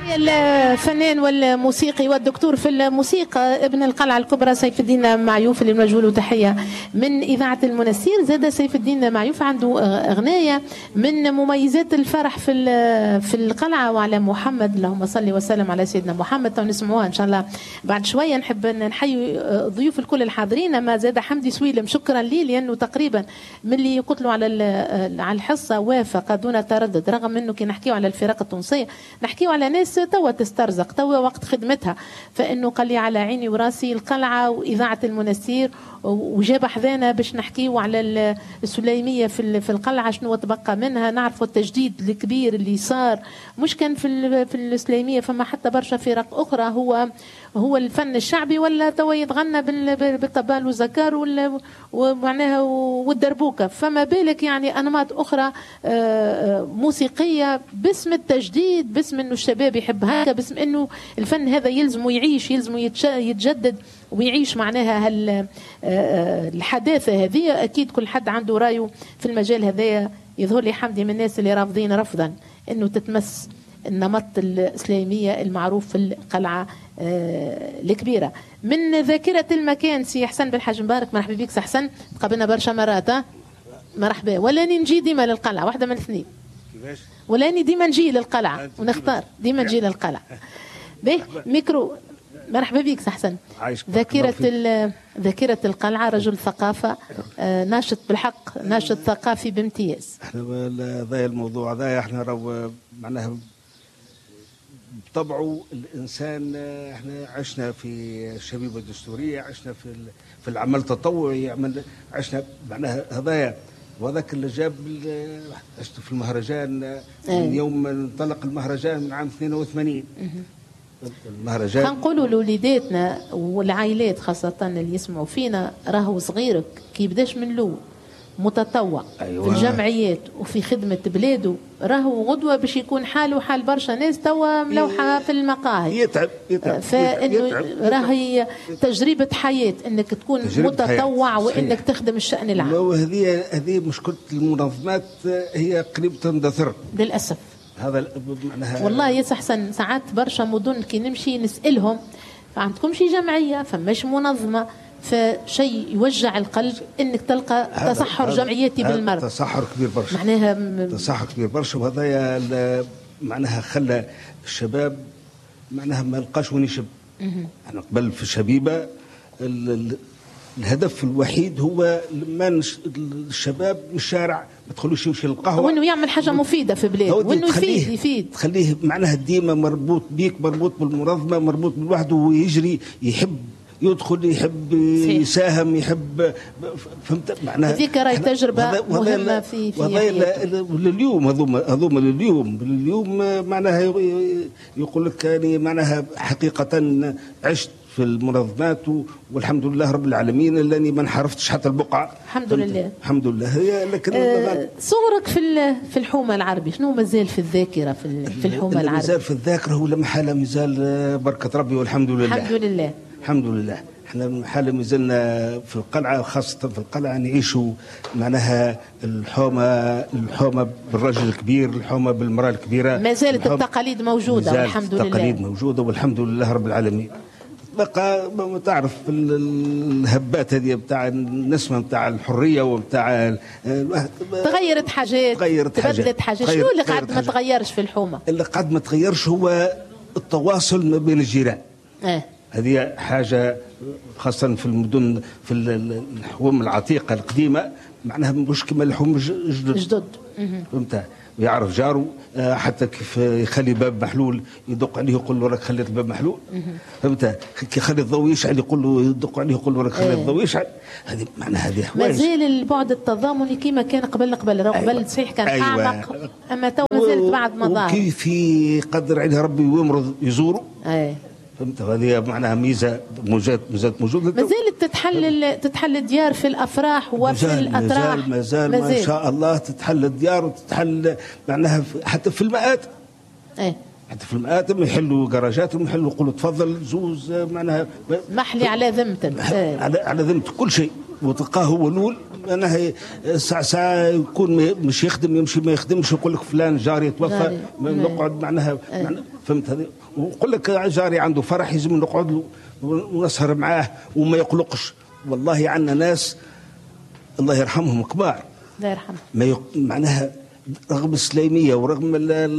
الفنان والموسيقي والدكتور في الموسيقى ابن القلعة الكبرى سيف الدين معيوف اللي نوجه له تحية من إذاعة المنستير. زاد سيف الدين معيوف عنده أغنية من مميزات الفرح في القلعة وعلى محمد، اللهم صل وسلم على سيدنا محمد، ونسمعوها إن شاء الله بعد شوية. نحب نحيي ضيوف الكل الحاضرين. أما زاد حمدي سويلم شكرا لي لأنه تقريبا من اللي يقتلوا على الحصة وافق دون تردد، رغم أنه كي نحكيه على الفرق التونسية نحكيه على ناس توا تسترزق توا وقت خدمتها، فانه قال لي على عيني وراسي القلعه واذاعه المنستير، وجاب حذانا باش نحكيو على السليميه في القلعه شنو تبقى منها، نعرفوا التجديد الكبير اللي صار مش كان في السليميه، فما حتى برشا فرق اخرى هو الفن الشعبي ولا توا يتغنى بالطبال والزكار ومعناها والدربوكه، فما بالك يعني انماط اخرى موسيقيه باسم التجديد، باسم انه الشباب يحب هكا، باسم انه الفن هذا يلزم يعيش، يلزم يتجدد ويعيش معناها الحداثه هذه. اكيد كل حد عنده رايه في المجال هذايا. يظهر لي حمدي من الناس اللي رافضين رفضا انه تتمس النمط الإسلامية المعروف في القلعة الكبيرة. من ذاكرة المكان سي حسن بالحاج مبارك، مرحبا بك سي حسن، تقابلنا برشا مرات. مرحبا. ولاني نجي ديما للقلعة، واحدة من الاثنين، ولاني ديما نجي للقلعة ونختار ديما نجي للقلعة. به ميكرو. مرحبا بك سي حسن. ذاكرة القلعة، رجل ثقافة، ناشط بالحق، ناشط ثقافي بامتياز. احنا ذا الموضوع ذا احنا راهو معناها بطبعه الانسان، احنا عشنا في الشبيبه الدستوريه، عشنا في العمل التطوعي، عشنا معناها هذايا، وذاك اللي جاب عشت في المهرجان من يوم انطلق المهرجان من عام 82. المهرجان خنقولوا لوليداتنا والعائلات خاصة اللي يسمعوا فينا، راهو صغيرك كي بداش من الاول متطوع في الجمعيات وفي خدمة بلاده، راهو غدوة باش يكون حاله حال برشا ناس توا ملوحة في المقاهي. يتعب فإنه راهي تجربة حياة انك تكون متطوع وانك تخدم الشأن العام. هذه مشكلة المنظمات، هي قريبة تندثر للأسف. هذا معناها والله يا حسن ساعات برشا مدن كي نمشي نسألهم فعندكم شي جمعية فماش منظمة، فشيء يوجع القلب انك تلقى تصحر جمعياتي بالمرض. تصحر كبير برشا، معناها تصحر كبير برشا، وهذا معناها خلى الشباب معناها ما لقاش وين يشب. احنا قبل في الشبيبه الهدف الوحيد هو لما الشباب من الشارع ما تخلوش يمشي للقهوه، وانه يعمل حاجه مفيده في بلاده، وانه يفيد تخليه معناها ديما مربوط بيك، مربوط بالمنظمه، مربوط بالوحده، ويجري يحب يدخل، يحب يساهم، يحب. فهمت معناها؟ هذيك راهي تجربه مهمه في لليوم. هذوما لليوم معناها يقول لك يعني معناها حقيقه عشت في المنظمات والحمد لله رب العالمين، لاني ما انحرفتش حتى البقعه. الحمد لله. الحمد لله. هي لكن صغرك في الحومه العربي شنو مازال في الذاكره في الحومه العربي؟ مازال في الذاكره ولا محاله مازال بركه ربي والحمد لله. الحمد لله. الحمد لله. احنا حالا مازلنا في القلعه، خاصه في القلعه نعيشوا معناها الحومه بالرجل الكبير، الحومه بالمراه الكبيره. ما زالت التقاليد موجوده والحمد لله. التقاليد موجوده والحمد لله رب العالمين. بقى تعرف الهبات هذه بتاع النسمه بتاع الحريه وبتاع تغيرت حاجات، تبدلت حاجات. شنو اللي قاعد ما تغيرش في الحومه؟ اللي قاعد ما تغيرش هو التواصل ما بين الجيران. هذه حاجة خاصة في المدن، في الحوم العتيقة القديمة معناها مش كما الحوم جدد. فهمت؟ ويعرف جاره، حتى كيف يخلي باب محلول يدق عليه يقول له راك خليت الباب محلول. فهمت؟ كي يخلي الضوء يشعل يقول له يدق عليه يقول له راك خليت الضوء يشعل. هذه معناها هذه حوايج. مازال البعد التضامني كما كان قبل صحيح كان أعمق، أما تو مازالت بعد مظاهر. وكيف يقدر عليه ربي ويمرض يزوره. فهمت؟ هذه معناها ميزه موجوده. مازالت تتحل الديار في الافراح وفي الاتراح. مازال ما شاء الله تتحل الديار وتتحل معناها حتى في المآتم. حتى في المآتم يحلوا جراجاتهم، يحلوا يقولوا تفضل زوز معناها محلي على ذمتك. على ذمتك كل شيء. وتلقاه هو الاول معناها ساعه يكون مش يخدم يمشي ما يخدمش، يقول لك فلان جاري توفى نقعد معناها فهمت هذه، ويقول لك جاري عنده فرح يلزم نقعد له ونسهر معاه وما يقلقش. والله عندنا ناس الله يرحمهم كبار الله يرحمهم معناها رغم السليميه ورغم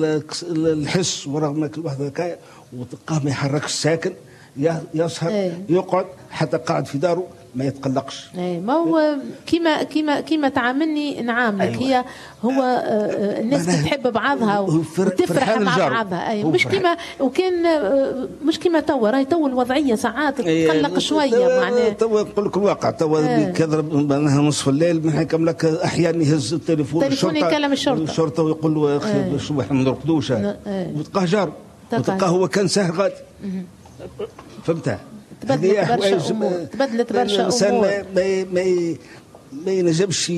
الحس ورغم كل واحد هكايا، وتلقاه ما يحركش ساكن يسهر يقعد حتى قاعد في داره ما يتقلقش. ما هو كيما تعاملني نعاملك. أيوة. هي هو الناس تحب بعضها وتفرح مع بعضها. أيوة. مش كيما وكان مش كيما توا راهي تو الوضعيه ساعات تقلق شويه معناها. توا نقول لك الواقع توا كضرب معناها نصف الليل من هيك لك احيانا يهز التليفون يكلم الشرطه ويقول له شو احنا ما نرقدوش وتلقاه جار وتلقاه هو كان ساهر غادي. فهمتها؟ تبدلت برشا امور. ما ينجمش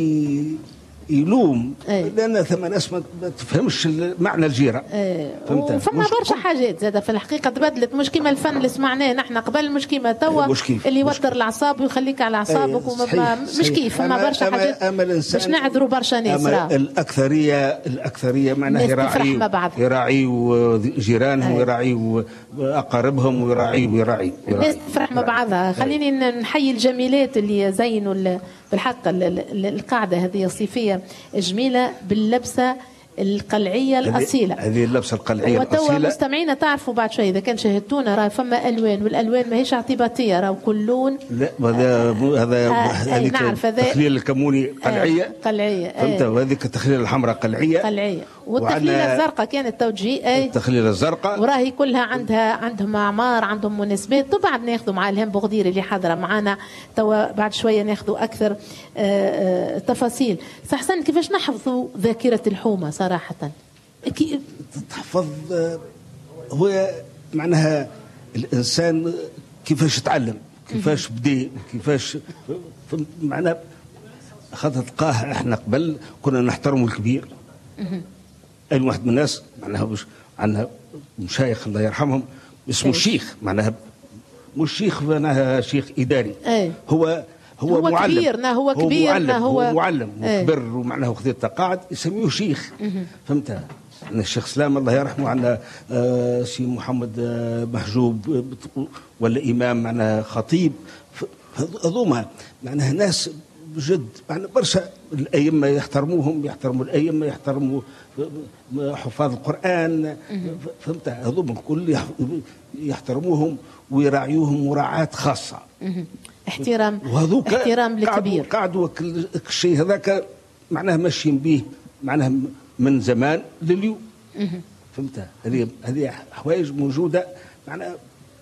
يلوم لان ثم ناس ما تفهمش معنى الجيره. فهمت؟ فما برشا حاجات زاده في الحقيقه تبدلت، مش كيما الفن اللي سمعناه نحن قبل، مش كيما توا اللي يوتر الاعصاب ويخليك على اعصابك مش كيف. فما برشا حاجات باش نعذروا برشا ناس. الاكثريه معناها يراعي جيرانهم ويراعي اقاربهم ويراعي الناس تفرح مع بعضها. خليني نحيي الجميلات اللي زينوا بالحق القاعده هذه الصيفيه جميله باللبسه القلعيه الاصيله. هذه اللبسه القلعيه الاصيله. وتوا مستمعينا تعرفوا بعد شوي اذا كان شاهدتونا راه فما الوان، والالوان ماهيش اعتباطيه، راه كل لون. لا هذا نعرف هذا التخليل الكموني قلعيه. فهمت؟ وهذيك التخليل الحمراء قلعيه. والتخليله الزرقاء كانت توجيه. التخليله الزرقاء وراهي كلها عندهم اعمار، عندهم مناسبات. وبعد ناخذوا مع الهم بوغدير اللي حاضره معنا توا بعد شويه ناخذوا اكثر تفاصيل. حسن كيفاش نحفظوا ذاكره الحومه صراحه؟ تحفظ هو معناها الانسان كيفاش يتعلم، كيفاش بدي، كيفاش معناها خاطر تلقاه احنا قبل كنا نحترموا الكبير. اي واحد من الناس معناها عندنا مشايخ الله يرحمهم اسمه الشيخ، معناها مش شيخ معناها شيخ اداري. هو معلم. هو معلم وكبر ومعناه وخذ التقاعد يسميه شيخ. فهمت؟ الشيخ سلام الله يرحمه، عندنا سي محمد محجوب ولا امام معناه خطيب. هذوما معناها ناس بجد معناها برشا الائمه يحترموهم، يحترموا الائمه، يحترموا حفاظ القران. فهمت؟ هذوما الكل يحترموهم ويراعيوهم مراعاه خاصه. احترام للكبير. قعدوا الشيء هذاك معناه ماشيين به معناه من زمان لليوم. فهمت؟ هذه حوايج موجوده معناه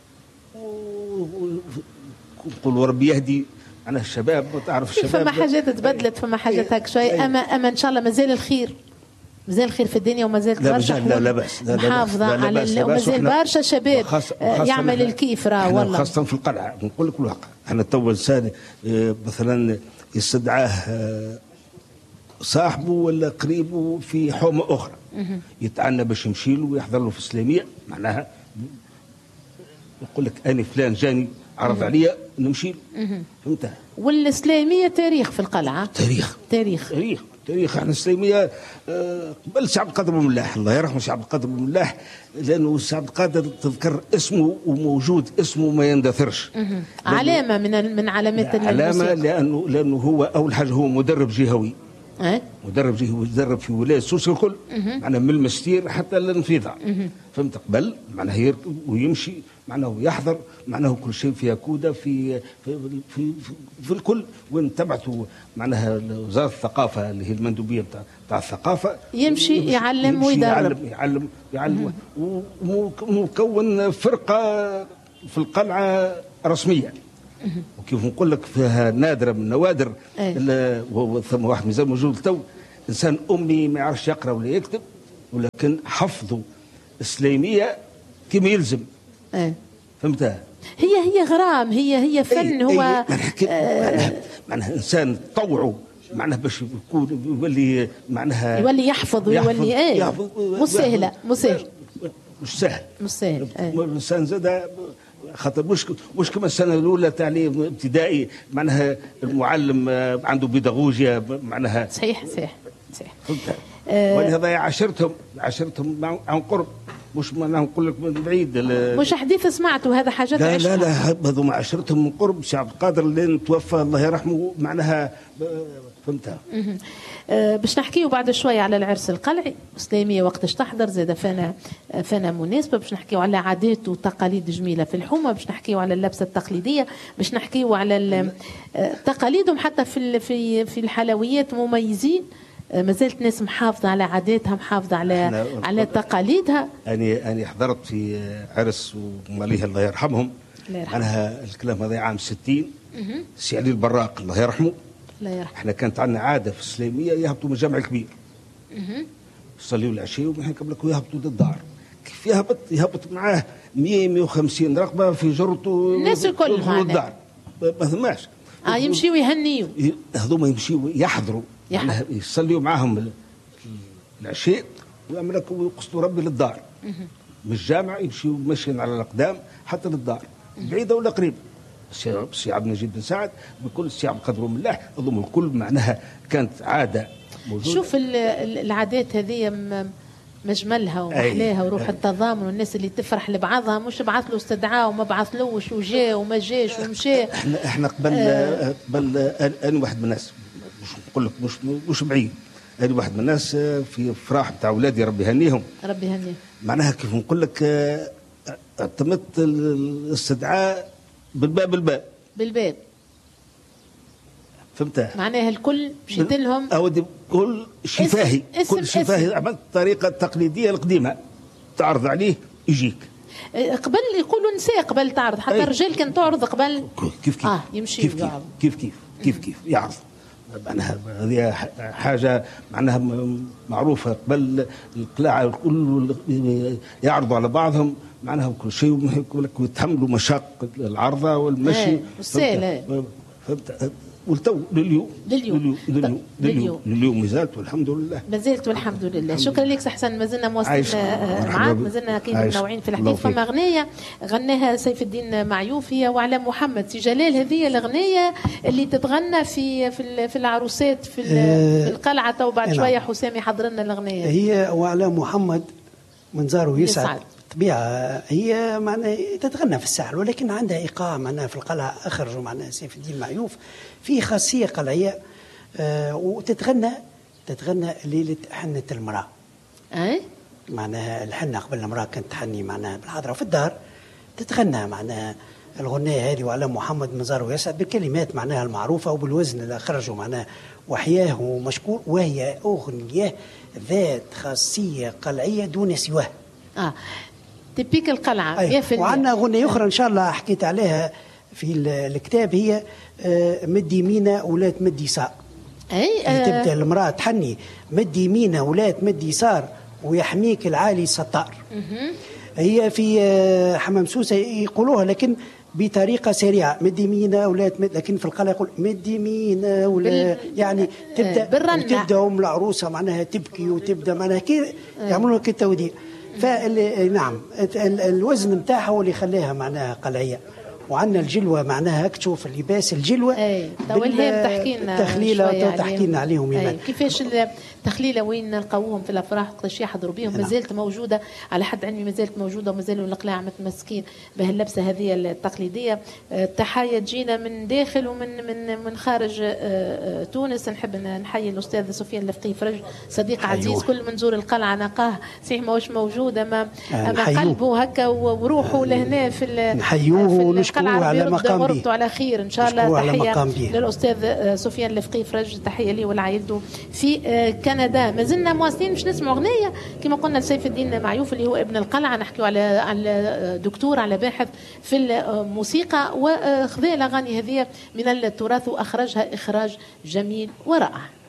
نقول وربي يهدي معناه الشباب. وتعرف الشباب فما حاجات تبدلت، فما حاجات هيك شوي. اما ان شاء الله مازال الخير، مازال الخير في الدنيا، ومازال برشا لا بأس محافظه على ومازال برشا شباب يعمل الكيف. راه والله خاصه في القلعه نقول لك الواقع. احنا تو الانسان مثلا يستدعاه صاحبه ولا قريبه في حومه اخرى يتعنى باش يمشي له ويحضر له في السلاميه، معناها يقول لك انا فلان جاني عرض عليا نمشي له. فهمت؟ والسلاميه تاريخ في القلعه. تاريخ احنا السليميه قبل سي عبد القادر بن ملاح الله يرحمه. سي عبد القادر بن ملاح لانه سي عبد القادر تذكر اسمه وموجود اسمه ما يندثرش. علامه من علامات علامه لانه هو اول حاجه هو مدرب جهوي. مدرب جهوي يدرب في ولايه سوس الكل معناها من المستير حتى للنفيضه. فهمت؟ قبل معناها يركب ويمشي معناه يحضر معناه كل شيء فيها كوده في في في, في الكل. وين تبعته معناها وزاره الثقافه اللي هي المندوبيه بتاع الثقافه يمشي يعلم ويدرب يعلم ومكون فرقه في القلعه رسميه. وكيف نقول لك فيها نادره من النوادر. ثم واحد مازال موجود تو انسان امي ما يعرفش يقرا ولا يكتب، ولكن حفظه السليميه كما يلزم. فهمتها؟ هي غرام، هي فن. هو معناها انسان طوعه معناها باش يكون يولي يحفظ ويولي مش سهل. الانسان زاد خاطر مش كما السنه الاولى تعليم ابتدائي معناها المعلم عنده بيداغوجيا معناها. صحيح. ولهذا عشرتهم عن قرب، مش معناها نقول لك من بعيد. مش حديث سمعته هذا حاجات عشتها. لا هذوما عشرتهم من قرب. سي عبد القادر اللي توفى الله يرحمه معناها فهمتها. باش نحكيو بعد شويه على العرس القلعي اسلاميه وقتاش تحضر، زاد فانا مناسبه باش نحكيو على عادات وتقاليد جميله في الحومه، باش نحكيو على اللبسه التقليديه، باش نحكيو على تقاليدهم حتى في الحلويات مميزين. ما زالت ناس محافظه على عاداتها، محافظه على تقاليدها. أنا حضرت في عرس وماليها الله يرحمهم، عنها الكلام هذا عام 60. سي علي البراق الله يرحمه. احنا كانت عندنا عاده في السليميه يهبطوا من الجامع الكبير يصليوا العشاء ومن قبل يهبطوا للدار. كيف يهبط معاه 100-150 رقبه في جرته الناس الكل يدخلوا الدار ما ثماش. يمشيوا يهنيوا، هذوما يمشيوا يحضروا يصليوا معاهم العشاء ويقصدوا ربي للدار. من الجامع يمشيوا ماشيين على الاقدام حتى للدار، بعيده ولا قريبه. السي عبد المجيد بن سعد بكل السي عبد القادر بن ملاح، اظن الكل معناها كانت عاده موجوده. شوف العادات هذه مجملها ومحلاها وروح التضامن، والناس اللي تفرح لبعضها، مش بعث له استدعاء وما بعثلوش وجاء وما جاش ومشى. احنا قبل انا واحد من الناس، مش نقول لك مش بعيد، انا واحد من الناس في فرح بتاع اولادي ربي يهنيهم معناها كيف نقول لك اعتمدت الاستدعاء بالباب فهمتها. معناها الكل مشيت لهم اودي كل شفاهي عملت الطريقه التقليديه القديمه، تعرض عليه يجيك. قبل يقولوا نساء قبل تعرض، حتى الرجال كان تعرض قبل كيف يمشي كيف يعرض. معناها هذه حاجه معناها معروفه. قبل القلاعه الكل يعرضوا على بعضهم معناها كل شيء، ويتحملوا مشاق العرضه والمشي. فهمت. والتو لليوم مازالت والحمد لله. شكرا لك حسن. ما زلنا مواصلين معاك، ما زلنا كاين منوعين في الحديث. فما اغنيه غناها سيف الدين معيوف هي وعلى محمد سي جلال. هذه الاغنيه اللي تتغنى في العروسات في القلعه، وبعد شويه حسام يحضر لنا الاغنيه. هي وعلى محمد منظره يسعد طبيعة. هي معناها تتغنى في الساحل، ولكن عندها إيقاع معناها في القلعة. أخرجوا معناها سيف الدين معيوف في خاصية قلعية، وتتغنى ليلة حنة المرأة. معناها الحنة قبل المرأة كانت تحني معناها بالحضرة في الدار، تتغنى معناها الغنية هذه وعلى محمد منظره يسعد بالكلمات معناها المعروفة وبالوزن اللي أخرجوا معناها وحياه مشكور، وهي أغنية ذات خاصية قلعية دون سواه. تبيك القلعة. وعندنا أغنية أخرى إن شاء الله حكيت عليها في الكتاب، هي مد يمينة ولا تمد يسار. تبدأ المرأة تحني مد يمينة ولا تمد يسار ويحميك العالي ستار. هي في حمام سوسة يقولوها لكن بطريقة سريعة، مد يمينة ولا تمد، لكن في القلعة يقول مد يمينة ولا يعني تبدأ العروسة معناها تبكي وتبدأ معناها كي يعملوا لك التوديع. نعم الوزن نتاعها هو اللي خلاها معناها قلعيه. وعندنا الجلوه معناها تشوف اللباس الجلوه والهام تحكي لنا تحكي لنا عليهم كيفاش التخليله وين نلقاوهم في الافراح وقتاش يحضروا بهم. مازالت موجوده على حد علمي، مازالت موجوده ومازالوا القلاع متمسكين بهاللبسه هذه التقليديه. تحيه تجينا من داخل ومن خارج تونس. نحب نحيي الاستاذ سفيان الفقيه فرج، صديق عزيز. كل من زور القلعه نلقاه صحيح ماهوش موجود، اما قلبه هكا وروحه لهنا في نحيوه على مقام به على خير ان شاء الله. تحيه للاستاذ سفيان الفقيه فرج، تحيه لي ولعائلته في كندا. ما زلنا مواصلين باش نسمعوا اغنيه كما قلنا لسيف الدين معيوف اللي هو ابن القلعه، نحكيوا على دكتور، على باحث في الموسيقى، وخذا الاغاني هذه من التراث واخرجها اخراج جميل ورائع.